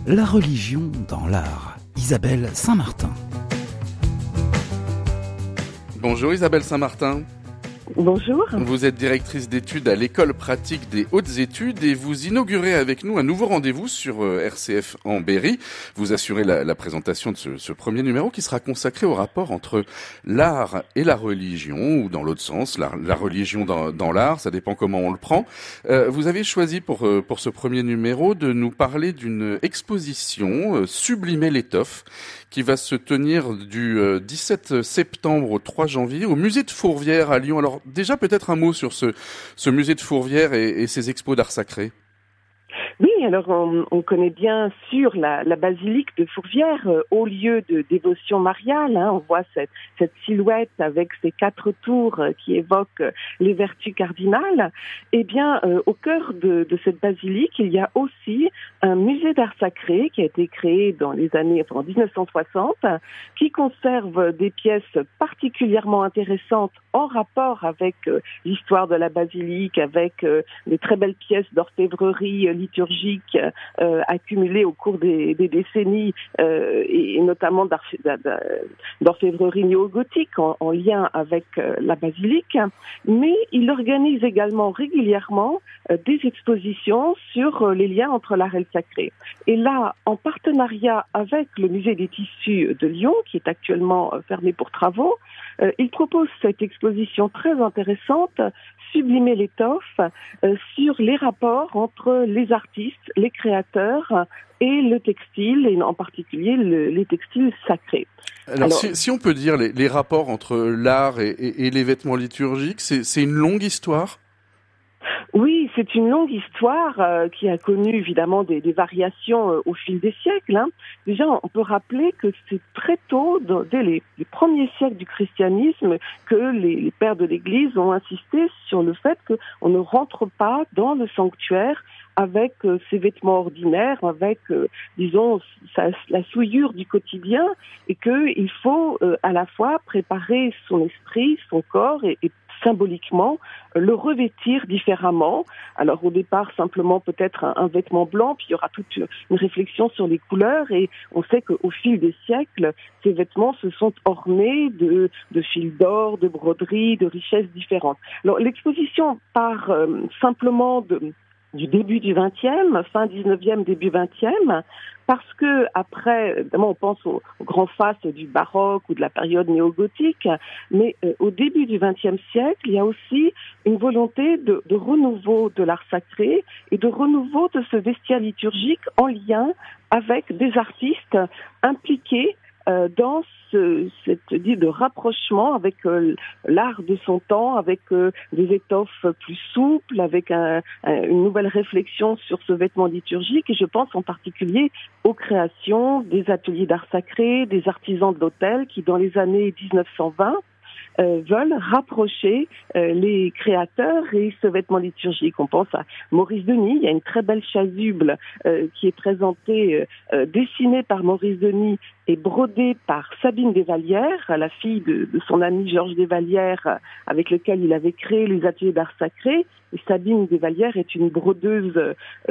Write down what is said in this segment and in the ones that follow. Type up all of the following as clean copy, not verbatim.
La religion dans l'art. Isabelle Saint-Martin. Bonjour Isabelle Saint-Martin. Bonjour. Vous êtes directrice d'études à l'École pratique des hautes études et vous inaugurez avec nous un nouveau rendez-vous sur RCF en Berry. Vous assurez la présentation de ce premier numéro qui sera consacré au rapport entre l'art et la religion, ou dans l'autre sens, la religion dans l'art, ça dépend comment on le prend. Vous avez choisi pour ce premier numéro de nous parler d'une exposition, Sublimer l'étoffe, qui va se tenir du 17 septembre au 3 janvier au musée de Fourvière à Lyon. Alors déjà peut-être un mot sur ce musée de Fourvière et ses expos d'art sacré. Oui, alors on connaît bien sûr la basilique de Fourvière, haut lieu de dévotion mariale. On voit cette silhouette avec ses 4 tours qui évoquent les vertus cardinales. Eh bien, au cœur de cette basilique, il y a aussi un musée d'art sacré qui a été créé en 1960, qui conserve des pièces particulièrement intéressantes en rapport avec l'histoire de la basilique, avec de très belles pièces d'orfèvrerie liturgique accumulées au cours des décennies et notamment d'orfèvrerie néo-gothique en lien avec la basilique. Mais il organise également régulièrement des expositions sur les liens entre l'art et le sacré. Et là, en partenariat avec le musée des tissus de Lyon, qui est actuellement fermé pour travaux, il propose cette exposition très intéressante, Sublimer l'étoffe, sur les rapports entre les artistes, les créateurs et le textile, et en particulier les textiles sacrés. Alors si on peut dire les rapports entre l'art et les vêtements liturgiques, c'est une longue histoire ? Oui, c'est une longue histoire qui a connu évidemment des variations au fil des siècles. Déjà, on peut rappeler que c'est très tôt, dès les premiers siècles du christianisme, que les pères de l'Église ont insisté sur le fait qu'on ne rentre pas dans le sanctuaire avec ses vêtements ordinaires, avec, la souillure du quotidien, et qu'il faut à la fois préparer son esprit, son corps et symboliquement le revêtir différemment. Alors au départ simplement peut-être un vêtement blanc, puis il y aura toute une réflexion sur les couleurs, et on sait qu'au fil des siècles, ces vêtements se sont ornés de fils d'or, de broderies, de richesses différentes. Alors l'exposition part simplement du début du XXe, fin 19e, début XXe, parce que après, évidemment, on pense aux grands fastes du baroque ou de la période néo-gothique, mais au début du XXe siècle, il y a aussi une volonté de renouveau de l'art sacré et de renouveau de ce vestiaire liturgique en lien avec des artistes impliqués dans cette idée de rapprochement avec l'art de son temps, avec des étoffes plus souples, avec une nouvelle réflexion sur ce vêtement liturgique. Et je pense en particulier aux créations des ateliers d'art sacré, des artisans de l'autel qui, dans les années 1920, veulent rapprocher les créateurs et ce vêtement liturgique. On pense à Maurice Denis. Il y a une très belle chasuble qui est présentée, dessinée par Maurice Denis et brodée par Sabine Desvallières, la fille de son ami Georges Desvallières, avec lequel il avait créé les ateliers d'art sacré. Et Sabine Desvallières est une brodeuse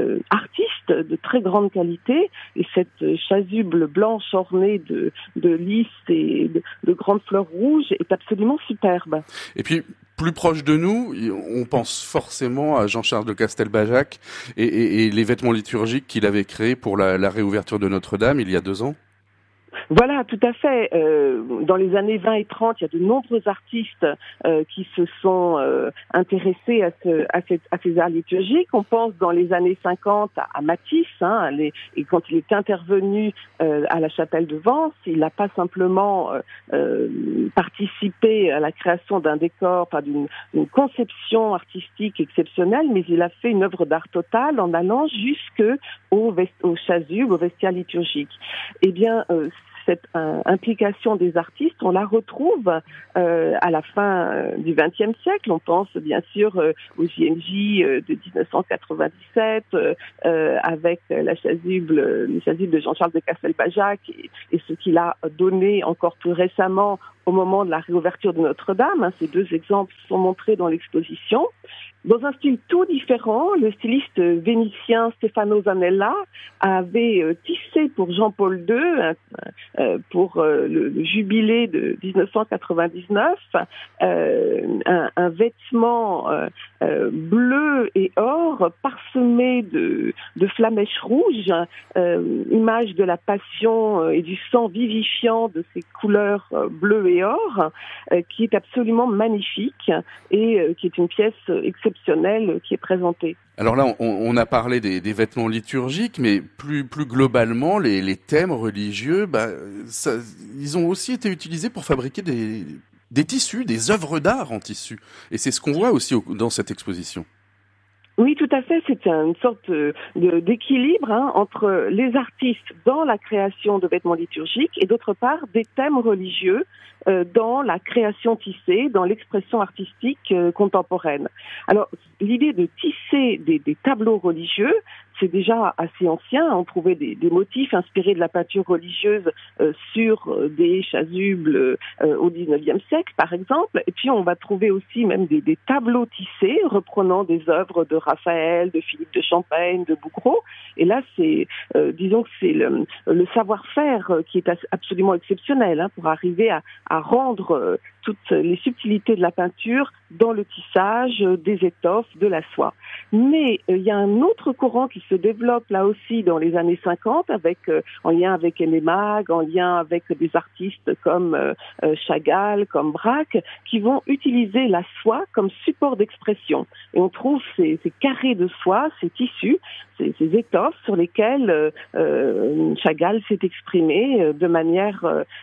artiste de très grande qualité, et cette chasuble blanche ornée de lys et de grandes fleurs rouges est absolument superbe. Et puis, plus proche de nous, on pense forcément à Jean-Charles de Castelbajac et les vêtements liturgiques qu'il avait créés pour la réouverture de Notre-Dame il y a 2 ans. Voilà, tout à fait. Dans les années 20 et 30, il y a de nombreux artistes qui se sont intéressés à ces arts liturgiques. On pense dans les années 50 à Matisse, et quand il est intervenu à la chapelle de Vence, il n'a pas simplement participé à la création d'un décor, d'une conception artistique exceptionnelle, mais il a fait une œuvre d'art totale en allant jusque aux chasubles, au vestiaire liturgique. Eh bien, cette implication des artistes, on la retrouve à la fin du XXe siècle. On pense bien sûr au JMJ de 1997 avec les chasubles de Jean-Charles de Castelbajac et ce qu'il a donné encore plus récemment au moment de la réouverture de Notre-Dame. Ces 2 exemples sont montrés dans l'exposition. dans un style tout différent. Le styliste vénitien Stefano Zanella avait tissé pour Jean-Paul II, pour le jubilé de 1999, un vêtement bleu et or parsemé de flamèches rouges, image de la passion et du sang vivifiant de ces couleurs bleu et or, qui est absolument magnifique et qui est une pièce exceptionnelle qui est présentée. Alors là, on a parlé des vêtements liturgiques, mais plus globalement, les thèmes religieux, ils ont aussi été utilisés pour fabriquer des tissus, des œuvres d'art en tissu. Et c'est ce qu'on voit aussi dans cette exposition. Oui, tout à fait. C'est une sorte d'équilibre entre les artistes dans la création de vêtements liturgiques et d'autre part des thèmes religieux dans la création tissée, dans l'expression artistique contemporaine. Alors, l'idée de tisser des tableaux religieux, c'est déjà assez ancien. On trouvait des motifs inspirés de la peinture religieuse sur des chasubles au XIXe siècle, par exemple. Et puis, on va trouver aussi même des tableaux tissés reprenant des œuvres de Raphaël, de Philippe de Champaigne, de Bouguereau. Et là, c'est, disons que c'est le savoir-faire qui est absolument exceptionnel pour arriver à rendre toutes les subtilités de la peinture dans le tissage des étoffes, de la soie. Mais il y a un autre courant qui se développe là aussi dans les années 50, en lien avec Aimé Mag, en lien avec des artistes comme Chagall, comme Braque, qui vont utiliser la soie comme support d'expression. Et on trouve ces carrés de soie, ces tissus, ces étoffes sur lesquelles Chagall s'est exprimé de manière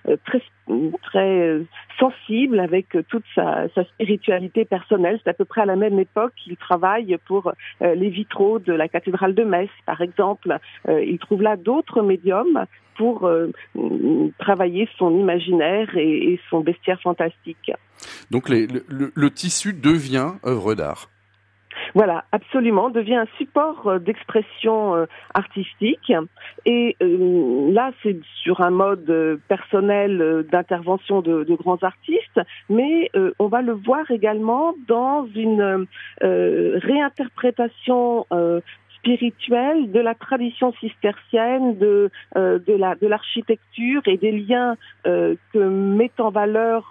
très sensible, avec toute sa spiritualité personnelle. C'est à peu près à la même époque qu'il travaille pour les vitraux de la cathédrale de Metz, par exemple. Il trouve là d'autres médiums pour travailler son imaginaire et son bestiaire fantastique. Donc le tissu devient œuvre d'art. Voilà, absolument, devient un support d'expression artistique. Et là, c'est sur un mode personnel d'intervention de grands artistes, mais on va le voir également dans une réinterprétation spirituelle de la tradition cistercienne, de l'architecture et des liens que mettent en valeur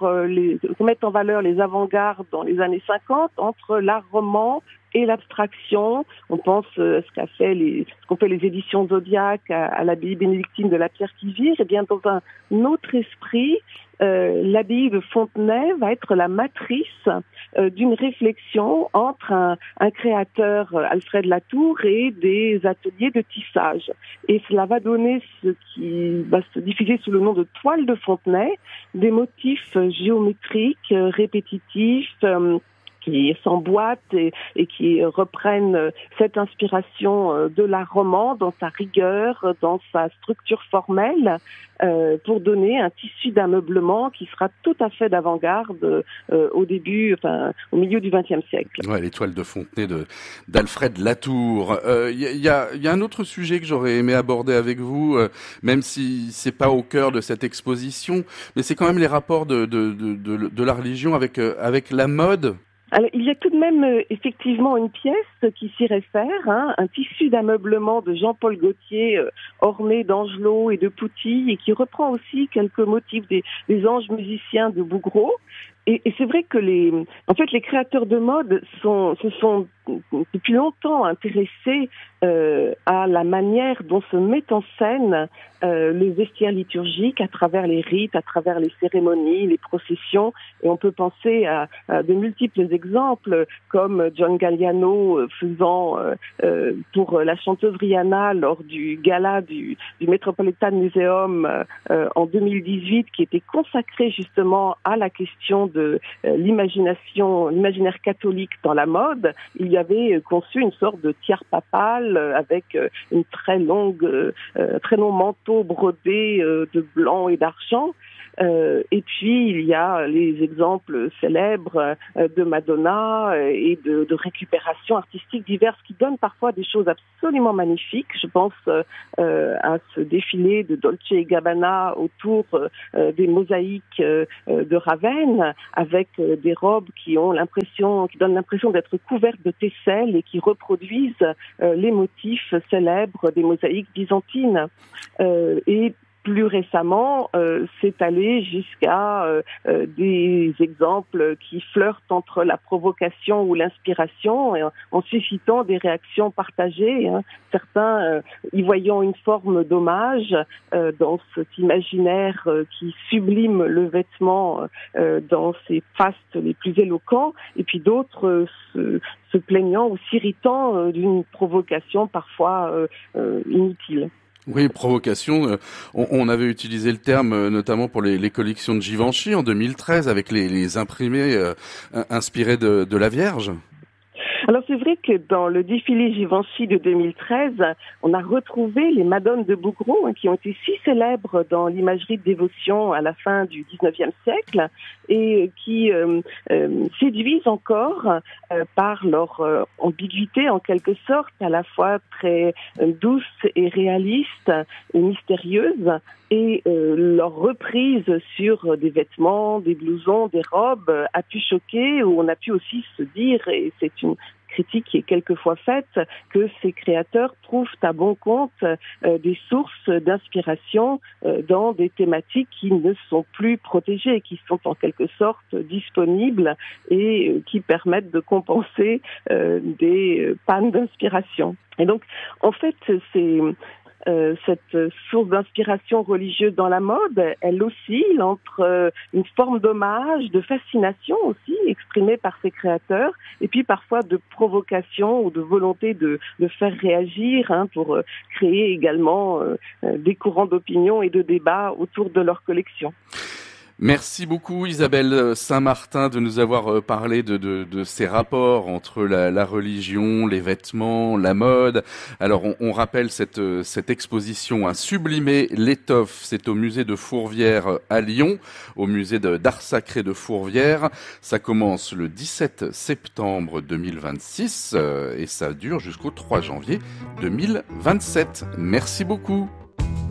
les avant-gardes dans les années 50 entre l'art roman et l'abstraction. On pense ce qu'ont fait les éditions Zodiac à l'abbaye bénédictine de la Pierre qui vire. Et bien dans un autre esprit, l'abbaye de Fontenay va être la matrice d'une réflexion entre un créateur, Alfred Latour, et des ateliers de tissage. Et cela va donner ce qui va se diffuser sous le nom de toile de Fontenay, des motifs géométriques, répétitifs, qui s'emboîtent et qui reprennent cette inspiration de l'art roman dans sa rigueur, dans sa structure formelle, pour donner un tissu d'ameublement qui sera tout à fait d'avant-garde au milieu du XXe siècle. Ouais, les toiles de Fontenay d'Alfred Latour. Y a un autre sujet que j'aurais aimé aborder avec vous, même si c'est pas au cœur de cette exposition, mais c'est quand même les rapports de la religion avec la mode. Alors, il y a tout de même effectivement une pièce qui s'y réfère, un tissu d'ameublement de Jean-Paul Gaultier orné d'angelots et de poutilles et qui reprend aussi quelques motifs des anges musiciens de Bouguereau. Et c'est vrai que les créateurs de mode se sont depuis longtemps intéressés à la manière dont se mettent en scène les vestiaires liturgiques à travers les rites, à travers les cérémonies, les processions. Et on peut penser à de multiples exemples, comme John Galliano faisant pour la chanteuse Rihanna lors du gala du Metropolitan Museum en 2018, qui était consacré justement à la question de l'imaginaire catholique dans la mode. Il y avait conçu une sorte de tiare papale avec une très long manteau brodé de blanc et d'argent. Et puis il y a les exemples célèbres de Madonna et de récupération artistique diverses qui donnent parfois des choses absolument magnifiques. Je pense à ce défilé de Dolce & Gabbana autour des mosaïques de Ravenne, avec des robes qui donnent l'impression d'être couvertes de tesselles et qui reproduisent les motifs célèbres des mosaïques byzantines. Et plus récemment, c'est allé jusqu'à des exemples qui flirtent entre la provocation ou l'inspiration, en suscitant des réactions partagées. Certains y voyant une forme d'hommage dans cet imaginaire qui sublime le vêtement dans ses fastes les plus éloquents, et puis d'autres se plaignant ou s'irritant d'une provocation parfois inutile. Oui, provocation. On avait utilisé le terme notamment pour les collections de Givenchy en 2013 avec les imprimés inspirés de la Vierge. Alors c'est vrai que dans le défilé Givenchy de 2013, on a retrouvé les Madones de Bouguereau qui ont été si célèbres dans l'imagerie de dévotion à la fin du 19e siècle et qui séduisent encore par leur ambiguïté en quelque sorte, à la fois très douce et réaliste et mystérieuse, et leur reprise sur des vêtements, des blousons, des robes a pu choquer, où on a pu aussi se dire, et c'est une critique qui est quelquefois faite, que ces créateurs trouvent à bon compte des sources d'inspiration dans des thématiques qui ne sont plus protégées, qui sont en quelque sorte disponibles et qui permettent de compenser des pannes d'inspiration. Et donc, en fait, cette source d'inspiration religieuse dans la mode, elle oscille entre une forme d'hommage, de fascination aussi, exprimée par ses créateurs, et puis parfois de provocation ou de volonté de faire réagir, pour créer également des courants d'opinion et de débat autour de leur collection. Merci beaucoup Isabelle Saint-Martin de nous avoir parlé de ces rapports entre la religion, les vêtements, la mode. Alors on rappelle cette exposition Sublimer l'étoffe, c'est au musée de Fourvière à Lyon, au musée d'art sacré de Fourvière. Ça commence le 17 septembre 2026 et ça dure jusqu'au 3 janvier 2027. Merci beaucoup.